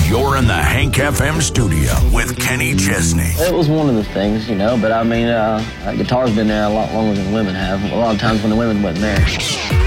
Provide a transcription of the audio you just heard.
You're in the Hank FM studio with Kenny Chesney. It was one of the things, but I mean, guitar's been there a lot longer than women have. A lot of times when the women wasn't there.